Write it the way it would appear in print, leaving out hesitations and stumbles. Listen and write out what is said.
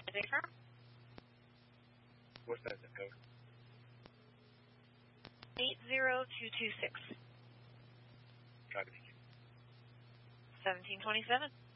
State Farm. What's that zip code? 80226. Copy. 1727.